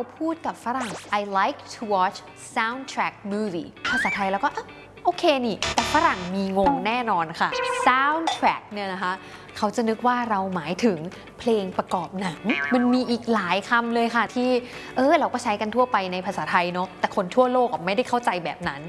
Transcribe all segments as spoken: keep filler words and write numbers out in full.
พูดกับฝรั่ง I like to watch soundtrack movie ภาษาไทยแล้วก็โอเคนี่แต่ฝรั่งมีงงแน่นอนค่ะ soundtrack เนี่ยนะคะเขาจะนึกว่าเราหมายถึงเพลงประกอบหนังมันมีอีกหลายคำเลยค่ะที่เออเราก็ใช้กันทั่วไปในภาษาไทยเนาะแต่คนทั่วโลกไม่ได้เข้าใจแบบนั้น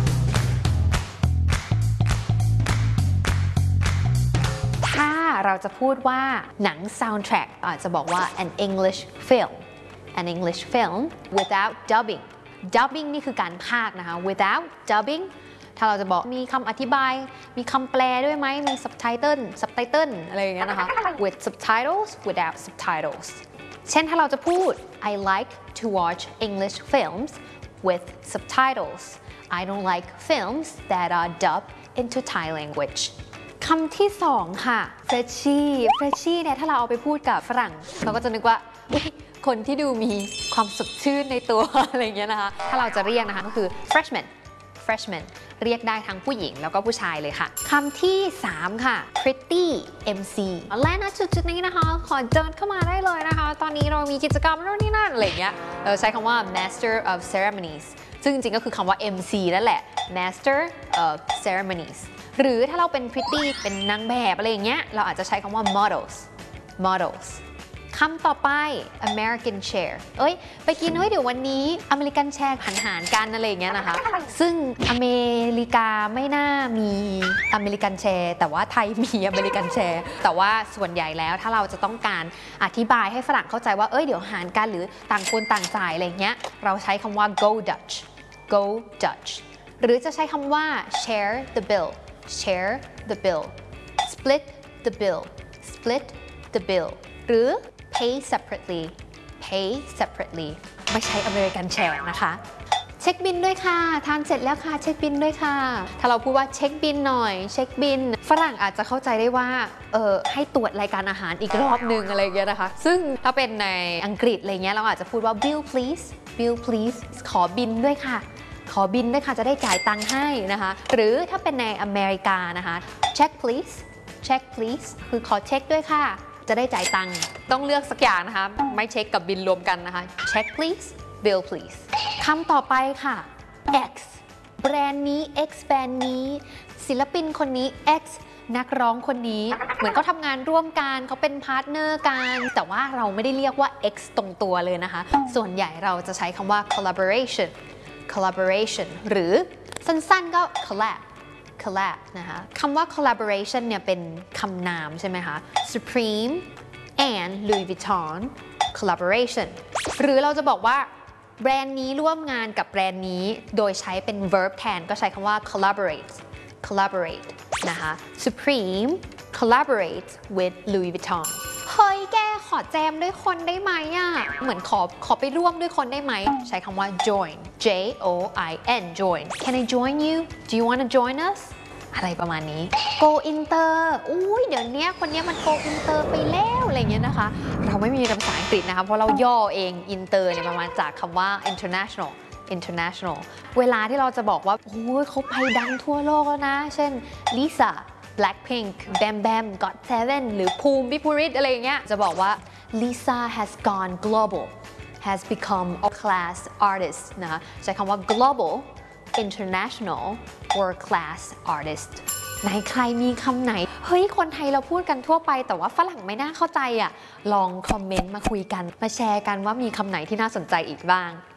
ถ้าเราจะพูดว่าหนัง soundtrack อาจจะบอกว่า an English film an English film without dubbing dubbing นี่คือการพากย์นะคะ without dubbing ถ้าเราจะบอกมีคำอธิบายมีคำแปลด้วยไหมมี subtitle subtitle อะไรอย่างเงี้ยนะคะ with subtitles without subtitles เช่นถ้าเราจะพูด I like to watch English films with subtitles I don't like films that are dubbed into Thai languageคำที่สองค่ะ freshie freshie เนี่ยถ้าเราเอาไปพูดกับฝรั่งเราก็จะนึกว่าคนที่ดูมีความสดชื่นในตัว อะไรอย่างเงี้ยนะคะถ้าเราจะเรียกนะคะก็คือ freshman freshman เรียกได้ทั้งผู้หญิงแล้วก็ผู้ชายเลยค่ะคำที่สามค่ะ pretty เอ็ม ซี และณจุดๆนี้นะคะขอเดินเข้ามาได้เลยนะคะตอนนี้เรามีกิจกรรมโน่นนี่นั่นอะไรอย่างเงี้ยเราใช้คำว่า master of ceremonies ซึ่งจริงๆก็คือคำว่า เอ็ม ซี นั่นแหละ master of ceremonies หรือถ้าเราเป็น pretty เป็นนางแบบอะไรอย่างเงี้ยเราอาจจะใช้คำว่า models models คำต่อไป American share เอ้ยไปกินเฮ้ยเดี๋ยววันนี้อเมริกันแชร์หันหารกันอะไรอย่างเงี้ยนะคะซึ่งอเมริกาไม่น่ามีอเมริกันแชร์แต่ว่าไทยมีอเมริกันแชร์แต่ว่าส่วนใหญ่แล้วถ้าเราจะต้องการอธิบายให้ฝรั่งเข้าใจว่าเอ้ยเดี๋ยวหารกันหรือต่างคนต่างจ่ายอะไรเงี้ยเราใช้คำว่า go Dutch go Dutch หรือจะใช้คำว่า share the bill share the bill split the bill split the bill หรือ pay separately pay separately ไม่ใช่ American share นะคะเช็คบินด้วยค่ะทานเสร็จแล้วค่ะเช็คบินด้วยค่ะถ้าเราพูดว่าเช็คบินหน่อยเช็คบินฝรั่งอาจจะเข้าใจได้ว่าเออให้ตรวจรายการอาหารอีกรอบนึงอะไรอย่างเงี้ยนะคะซึ่งถ้าเป็นในอังกฤษอะไรเงี้ยเราอาจจะพูดว่า bill please bill please ขอบินด้วยค่ะขอบินด้วยค่ะจะได้จ่ายตังค์ให้นะคะหรือถ้าเป็นในอเมริกานะคะ check please check please คือขอเช็คด้วยค่ะจะได้จ่ายตังค์ต้องเลือกสักอย่างนะคะไม่เช็คกับบินรวมกันนะคะ check please bill please คำต่อไปค่ะ X แบรนด์นี้ X แบรนด์นี้ศิลปินคนนี้ X นักร้องคนนี้เหมือนเขาทำงานร่วมกันเขาเป็นพาร์ทเนอร์กันแต่ว่าเราไม่ได้เรียกว่า X ตรงตัวเลยนะคะส่วนใหญ่เราจะใช้คำว่า collaboration collaboration หรือสั้นๆก็ collab collab นะคะคำว่า collaboration เนี่ยเป็นคำนามใช่ไหมคะ Supreme and Louis Vuitton collaboration หรือเราจะบอกว่าแบรนด์นี้ร่วมงานกับแบรนด์นี้โดยใช้เป็น verb แทนก็ใช้คำว่า collaborate collaborate นะคะ Supreme collaborate with Louis Vuitton เฮ้ยแกขอแจมด้วยคนได้ไหมอ่ะเหมือนขอขอไปร่วมด้วยคนได้ไหมใช้คำว่า join J O I N join Can I join you Do you want to join us อะไรประมาณนี้ go inter อุ้ยเดี๋ยวนี้คนนี้มัน go inter ไปแล้วอะไรเงี้ยนะคะเราไม่มีภาษาอังกฤษนะคะเพราะเราย่อเอง inter เนี่ยมาจากคำว่า international international เวลาที่เราจะบอกว่าโอ้ยเขาไปดังทั่วโลกแล้วนะเช่น Lisa Blackpink Bam Bam got seven หรือภูมิพิภูริศอะไรอย่างเงี้ยจะบอกว่า Lisa has gone global has become a class artist นะคะใช้คำว่า global international world class artist ไหนใครมีคำไหนเฮ้ยคนไทยเราพูดกันทั่วไปแต่ว่าฝรั่งไม่น่าเข้าใจอ่ะลองคอมเมนต์มาคุยกันมาแชร์กันว่ามีคำไหนที่น่าสนใจอีกบ้าง